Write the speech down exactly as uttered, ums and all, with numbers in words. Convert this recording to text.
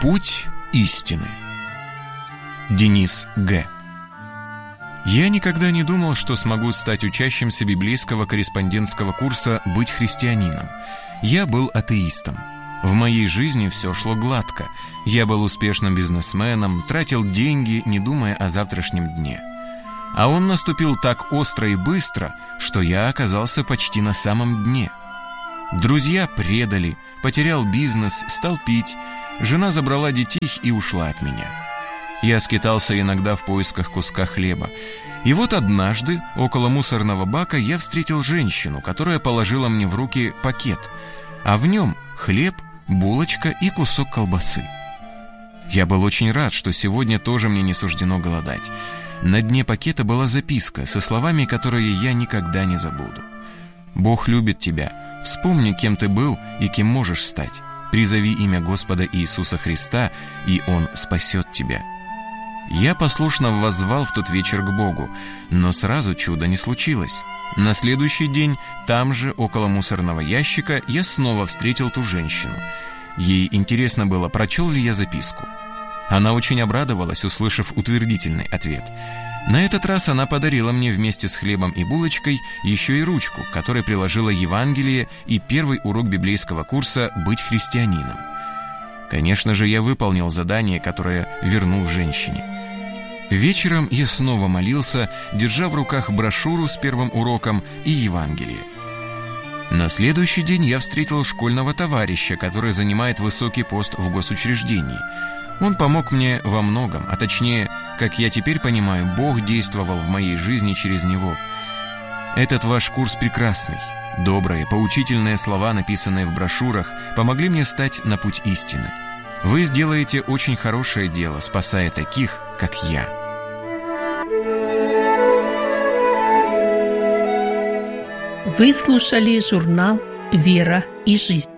Путь истины. Денис Г. Я никогда не думал, что смогу стать учащимся библейского корреспондентского курса «Быть христианином». Я был атеистом. В моей жизни все шло гладко. Я был успешным бизнесменом, тратил деньги, не думая о завтрашнем дне. А он наступил так остро и быстро, что я оказался почти на самом дне. Друзья предали, потерял бизнес, стал пить. Жена забрала детей и ушла от меня. Я скитался иногда в поисках куска хлеба. И вот однажды около мусорного бака я встретил женщину, которая положила мне в руки пакет, а в нем хлеб, булочка и кусок колбасы. Я был очень рад, что сегодня тоже мне не суждено голодать. На дне пакета была записка со словами, которые я никогда не забуду. «Бог любит тебя. Вспомни, кем ты был и кем можешь стать. Призови имя Господа Иисуса Христа, и Он спасет тебя». Я послушно воззвал в тот вечер к Богу, но сразу чудо не случилось. На следующий день, там же, около мусорного ящика, я снова встретил ту женщину. Ей интересно было, прочел ли я записку. Она очень обрадовалась, услышав утвердительный ответ. На этот раз она подарила мне вместе с хлебом и булочкой еще и ручку, к которой приложила Евангелие и первый урок библейского курса «Быть христианином». Конечно же, я выполнил задание, которое вернул женщине. Вечером я снова молился, держа в руках брошюру с первым уроком и Евангелие. На следующий день я встретил школьного товарища, который занимает высокий пост в госучреждении. Он помог мне во многом, а точнее, как я теперь понимаю, Бог действовал в моей жизни через него. Этот ваш курс прекрасный. Добрые, поучительные слова, написанные в брошюрах, помогли мне стать на путь истины. Вы сделаете очень хорошее дело, спасая таких, как я. Вы слушали журнал «Вера и жизнь».